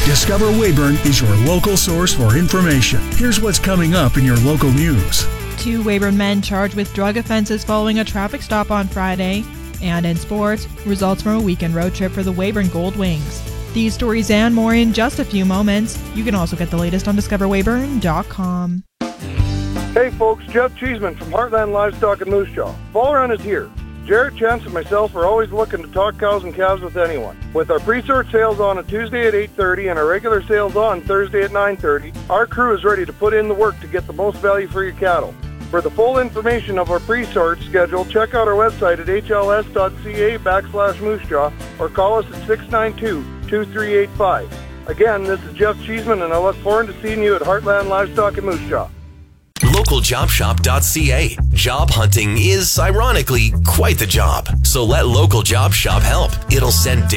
Discover Weyburn is your local source for information. Here's what's coming up in your local news. 2 Weyburn men charged with drug offenses following a traffic stop on Friday. And in sports, results from a weekend road trip for the Weyburn Gold Wings. These stories and more in just a few moments. You can also get the latest on discoverweyburn.com. Hey folks, Jeff Cheeseman from Heartland Livestock in Moose Jaw. Fall run is here. Jared, Chance, and myself are always looking to talk cows and calves with anyone. With our pre-sort sales on Tuesday at 8:30 and our regular sales on Thursday at 9:30, our crew is ready to put in the work to get the most value for your cattle. For the full information of our pre-sort schedule, check out our website at hls.ca/Moose Jaw or call us at 692-2385. Again, this is Jeff Cheeseman, and I look forward to seeing you at Heartland Livestock in Moose Jaw. LocalJobShop.ca. Job hunting is, ironically, quite the job. So let Local Job Shop help. It'll send